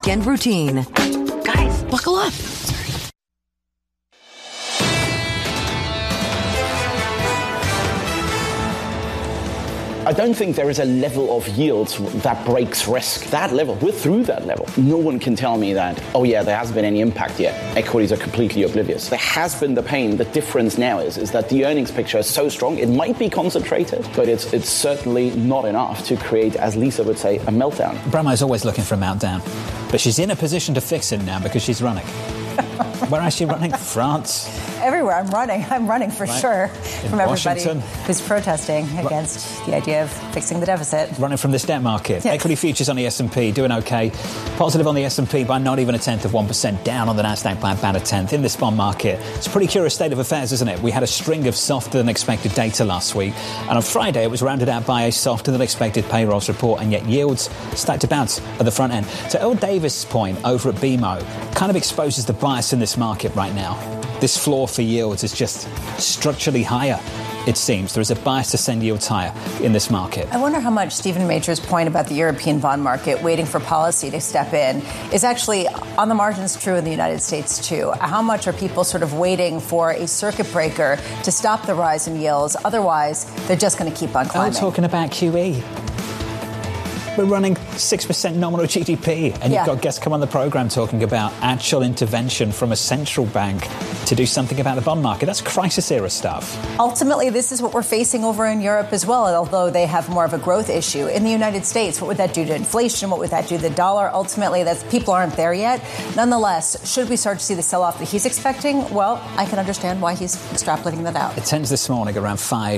weekend routine. Guys, buckle up. I don't think there is a level of yields that breaks risk. That level, we're through that level. No one can tell me that, oh yeah, there hasn't been any impact yet. Equities are completely oblivious. There has been the pain. The difference now is that the earnings picture is so strong, it might be concentrated, but it's certainly not enough to create, as Lisa would say, a meltdown. Brahma's always looking for a meltdown, but she's in a position to fix it now because she's running. Where is she running? France? Everywhere. I'm running for sure from everybody who's protesting against the idea of fixing the deficit. Running from this debt market. Yes. Equity futures on the S&P doing okay. Positive on the S&P by not even 0.1%. Down on the Nasdaq by about 0.1%. In this bond market, it's a pretty curious state of affairs, isn't it? We had a string of softer than expected data last week, and on Friday it was rounded out by a softer than expected payrolls report, and yet yields started to bounce at the front end. So Earl Davis' point over at BMO kind of exposes the bias in this market right now. This floor for yields is just structurally higher, it seems. There is a bias to send yields higher in this market. I wonder how much Stephen Major's point about the European bond market waiting for policy to step in is actually on the margins true in the United States, too. How much are people sort of waiting for a circuit breaker to stop the rise in yields? Otherwise, they're just going to keep on climbing. I'm talking about QE. We're running 6% nominal GDP, and you've got guests come on the programme talking about actual intervention from a central bank to do something about the bond market. That's crisis-era stuff. Ultimately, this is what we're facing over in Europe as well, although they have more of a growth issue. In the United States, what would that do to inflation? What would that do to the dollar? Ultimately, people aren't there yet. Nonetheless, should we start to see the sell-off that he's expecting? Well, I can understand why he's extrapolating that out. It tends this morning around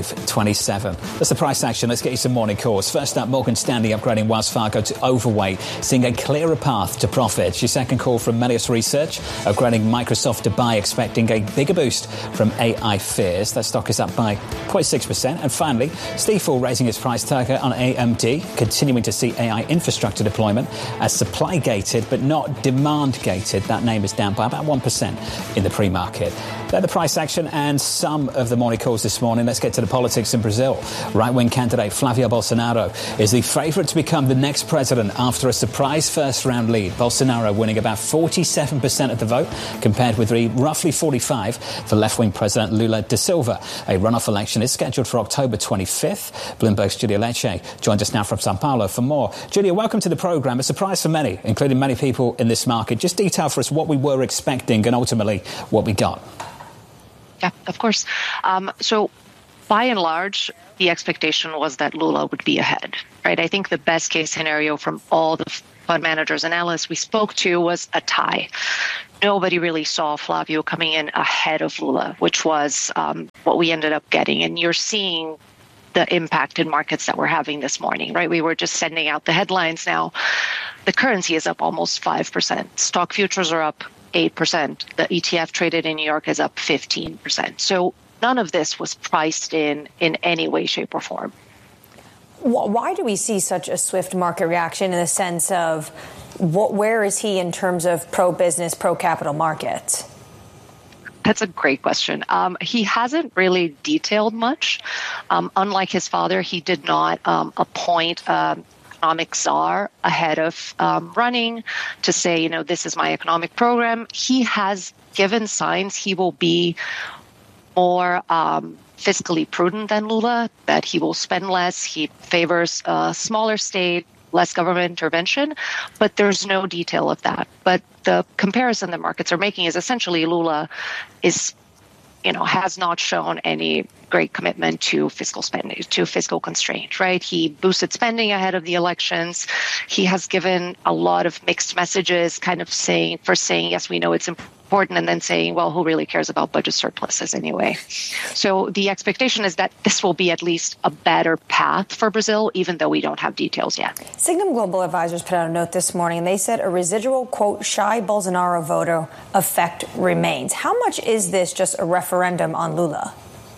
5.27. That's the price action. Let's get you some morning calls. First up, Morgan Stanley upgrading Wells Fargo to overweight, seeing a clearer path to profits. Your second call from Melius Research, upgrading Microsoft to buy, expecting a bigger boost from AI fears. That stock is up by 0.6%. And finally, Stifel raising its price target on AMD, continuing to see AI infrastructure deployment as supply-gated but not demand-gated. That name is down by about 1% in the pre-market. They're the price action and some of the morning calls this morning. Let's get to the politics in Brazil. Right-wing candidate Flavio Bolsonaro is the favourite to become the next president after a surprise first-round lead. Bolsonaro winning about 47% of the vote, compared with roughly 45% for left-wing President Lula da Silva. A runoff election is scheduled for October 25th. Bloomberg's Julia Leche joined us now from Sao Paulo for more. Julia, welcome to the programme. A surprise for many, including many people in this market. Just detail for us what we were expecting and ultimately what we got. Yeah, of course. So by and large, the expectation was that Lula would be ahead, right? I think the best case scenario from all the fund managers and analysts we spoke to was a tie. Nobody really saw Flavio coming in ahead of Lula, which was what we ended up getting. And you're seeing the impact in markets that we're having this morning, right? We were just sending out the headlines now. The currency is up almost 5%. Stock futures are up 8%. The ETF traded in New York is up 15%. So none of this was priced in any way, shape, or form. Why do we see such a swift market reaction in the sense of where is he in terms of pro-business, pro-capital markets? That's a great question. He hasn't really detailed much. Unlike his father, he did not appoint economic czar ahead of running to say, this is my economic program. He has given signs he will be more fiscally prudent than Lula, that he will spend less. He favors a smaller state, less government intervention, but there's no detail of that. But the comparison the markets are making is essentially Lula is, has not shown any great commitment to fiscal spending, to fiscal constraint, right? He boosted spending ahead of the elections. He has given a lot of mixed messages, kind of saying, yes, we know it's important, and then saying, well, who really cares about budget surpluses anyway? So the expectation is that this will be at least a better path for Brazil, even though we don't have details yet. Signum Global Advisors put out a note this morning, and they said a residual, quote, shy Bolsonaro voter effect remains. How much is this just a referendum on Lula?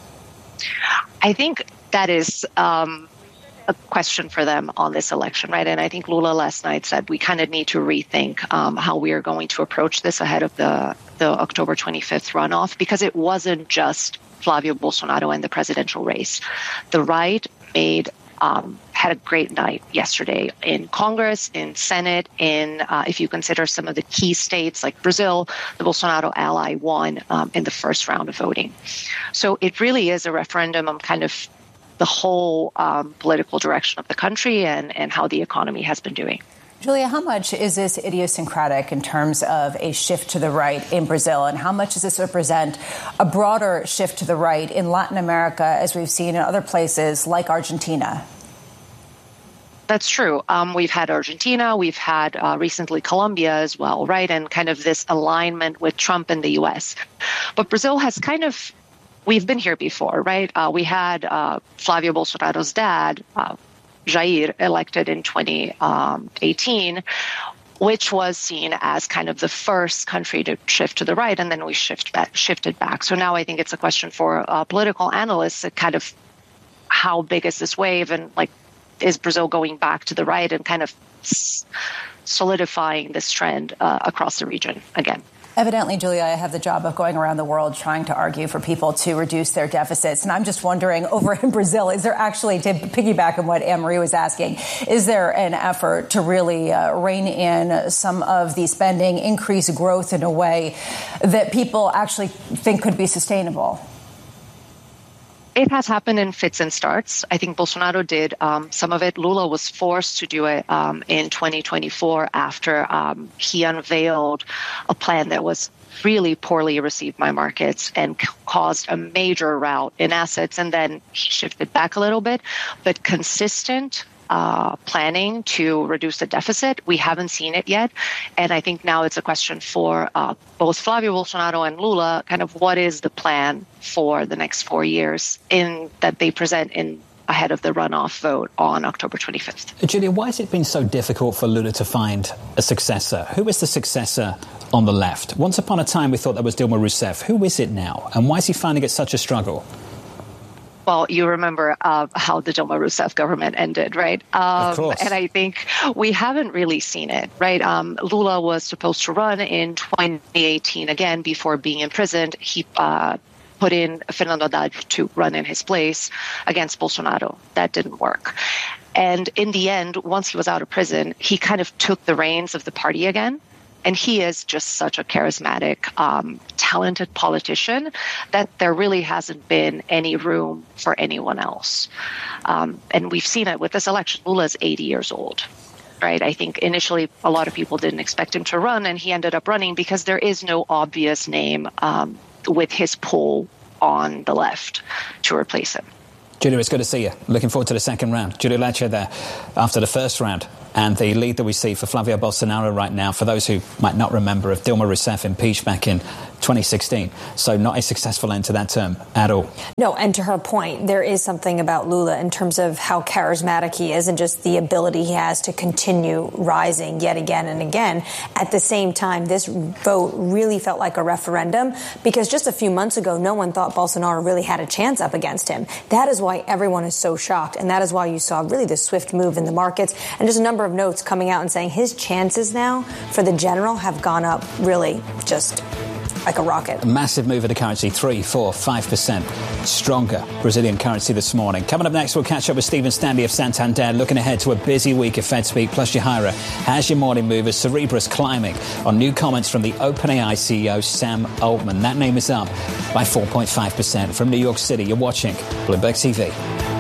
I think that is a question for them on this election, right? And I think Lula last night said we kind of need to rethink how we are going to approach this ahead of the October 25th runoff, because it wasn't just Flavio Bolsonaro and the presidential race. The right made had a great night yesterday in Congress, in Senate, if you consider some of the key states like Brazil, the Bolsonaro ally won in the first round of voting. So it really is a referendum on kind of the whole political direction of the country and how the economy has been doing. Julia, how much is this idiosyncratic in terms of a shift to the right in Brazil, and how much does this represent a broader shift to the right in Latin America, as we've seen in other places like Argentina? That's true. We've had Argentina, we've had recently Colombia as well, right? And kind of this alignment with Trump in the U.S. But Brazil has we've been here before, right? We had Flavio Bolsonaro's dad, Jair, elected in 2018, which was seen as kind of the first country to shift to the right, and then we shifted back. So now I think it's a question for political analysts, kind of how big is this wave, and is Brazil going back to the right and kind of solidifying this trend across the region again? Evidently, Julia, I have the job of going around the world trying to argue for people to reduce their deficits. And I'm just wondering, over in Brazil, is there actually, to piggyback on what Anne-Marie was asking, is there an effort to really rein in some of the spending, increase growth in a way that people actually think could be sustainable? It has happened in fits and starts. I think Bolsonaro did some of it. Lula was forced to do it in 2024 after he unveiled a plan that was really poorly received by markets and caused a major rout in assets. And then he shifted back a little bit. But consistent planning to reduce the deficit, we haven't seen it yet. And I think now it's a question for both Flavio Bolsonaro and Lula, kind of what is the plan for the next 4 years that they present ahead of the runoff vote on October 25th. Julia, why has it been so difficult for Lula to find a successor? Who is the successor on the left? Once upon a time, we thought that was Dilma Rousseff. Who is it now? And why is he finding it such a struggle? Well, you remember how the Dilma Rousseff government ended, right? Of course. And I think we haven't really seen it, right? Lula was supposed to run in 2018 again before being imprisoned. He put in Fernando Haddad to run in his place against Bolsonaro. That didn't work. And in the end, once he was out of prison, he kind of took the reins of the party again. And he is just such a charismatic, talented politician that there really hasn't been any room for anyone else. And we've seen it with this election. Lula is 80 years old, right? I think initially a lot of people didn't expect him to run, and he ended up running because there is no obvious name with his pull on the left to replace him. Julia, it's good to see you. Looking forward to the second round. Julia Lecce there after the first round. And the lead that we see for Flavio Bolsonaro right now, for those who might not remember, of Dilma Rousseff impeached back in 2016. So not a successful end to that term at all. No, and to her point, there is something about Lula in terms of how charismatic he is and just the ability he has to continue rising yet again and again. At the same time, this vote really felt like a referendum because just a few months ago, no one thought Bolsonaro really had a chance up against him. That is why everyone is so shocked. And that is why you saw really the swift move in the markets and just a number of notes coming out and saying his chances now for the general have gone up really just like a rocket. A massive move of the currency, 3, 4, 5% stronger Brazilian currency this morning. Coming up next, we'll catch up with Stephen Stanley of Santander, looking ahead to a busy week of Fed speak. Plus, Yahira has your morning move as Cerebras climbing on new comments from the OpenAI CEO Sam Altman. That name is up by 4.5%. From New York City, you're watching Bloomberg TV.